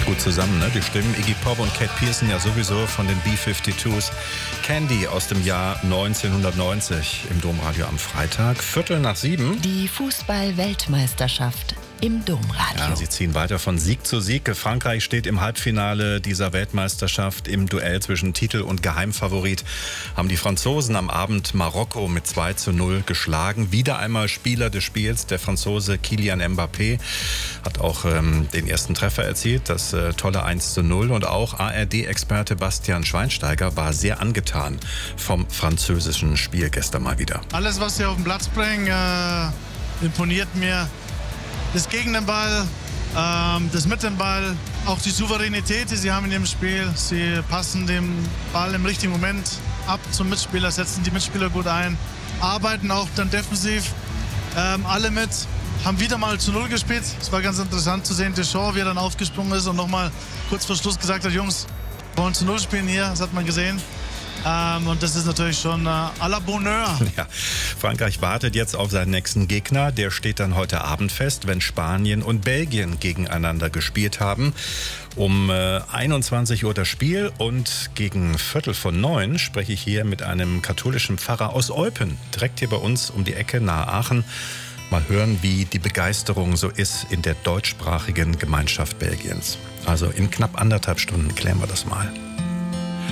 gut zusammen, ne? Die Stimmen Iggy Pop und Kate Pierson ja sowieso von den B-52s. Candy aus dem Jahr 1990 im Domradio am Freitag, 6:45. Die Fußball-Weltmeisterschaft im Domradio. Ja, sie ziehen weiter von Sieg zu Sieg. Frankreich steht im Halbfinale dieser Weltmeisterschaft im Duell zwischen Titel- und Geheimfavorit. Haben die Franzosen am Abend Marokko mit 2:0 geschlagen. Wieder einmal Spieler des Spiels, der Franzose Kylian Mbappé. Hat auch den ersten Treffer erzielt, das tolle 1:0. Und auch ARD-Experte Bastian Schweinsteiger war sehr angetan vom französischen Spiel gestern mal wieder. Alles, was sie auf den Platz bringen, imponiert mir. Das gegen den Ball, das mit dem Ball, auch die Souveränität, die sie haben in dem Spiel. Sie passen den Ball im richtigen Moment ab zum Mitspieler, setzen die Mitspieler gut ein, arbeiten auch dann defensiv. Alle mit, haben wieder mal zu 0 gespielt. Es war ganz interessant zu sehen, Deschamps, wie er dann aufgesprungen ist und nochmal kurz vor Schluss gesagt hat, Jungs, wir wollen zu 0 spielen hier, das hat man gesehen. Und das ist natürlich schon à la Bonheur. Ja, Frankreich wartet jetzt auf seinen nächsten Gegner. Der steht dann heute Abend fest, wenn Spanien und Belgien gegeneinander gespielt haben. Um 21 Uhr das Spiel und gegen 8:45 spreche ich hier mit einem katholischen Pfarrer aus Eupen, direkt hier bei uns um die Ecke nahe Aachen. Mal hören, wie die Begeisterung so ist in der deutschsprachigen Gemeinschaft Belgiens. Also in knapp 1,5 Stunden klären wir das mal.